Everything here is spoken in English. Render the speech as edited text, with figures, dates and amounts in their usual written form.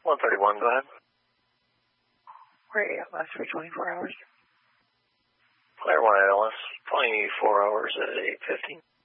131, go ahead. Where are you at last for 24 hours? Player 1 ALS, 24 hours at 8:15.